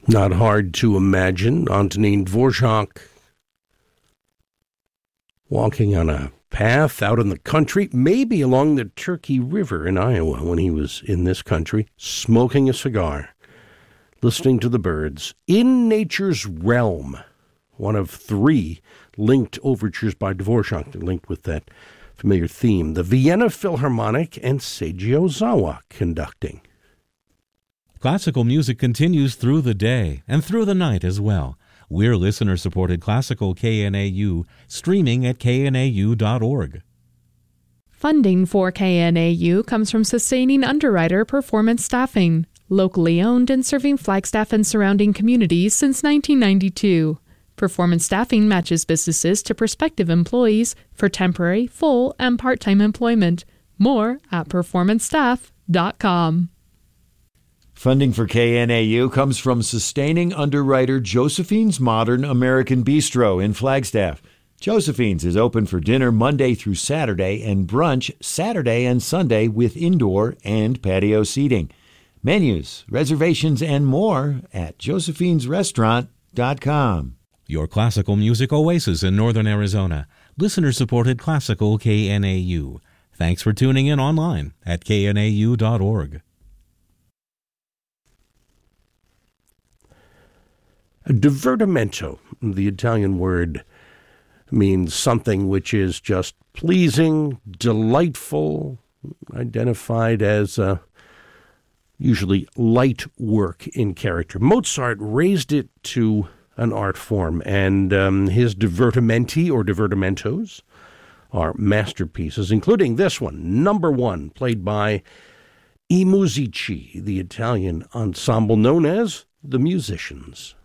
Not hard to imagine Antonin Dvorak walking on a path out in the country, maybe along the Turkey River in Iowa when he was in this country, smoking a cigar, listening to the birds. In Nature's Realm, one of three linked overtures by Dvorak, linked with that familiar theme. The Vienna Philharmonic and Seiji Ozawa conducting. Classical music continues through the day and through the night as well. We're listener-supported Classical KNAU, streaming at knau.org. Funding for KNAU comes from Sustaining Underwriter Performance Staffing, locally owned and serving Flagstaff and surrounding communities since 1992. Performance Staffing matches businesses to prospective employees for temporary, full, and part-time employment. More at performancestaff.com. Funding for KNAU comes from Sustaining Underwriter Josephine's Modern American Bistro in Flagstaff. Josephine's is open for dinner Monday through Saturday and brunch Saturday and Sunday with indoor and patio seating. Menus, reservations, and more at josephinesrestaurant.com. Your classical music oasis in northern Arizona. Listener-supported Classical KNAU. Thanks for tuning in online at knau.org. Divertimento, the Italian word, means something which is just pleasing, delightful, identified as usually light work in character. Mozart raised it to an art form, and his divertimenti or divertimentos are masterpieces, including this one, number one, played by I Musici, the Italian ensemble known as the Musicians.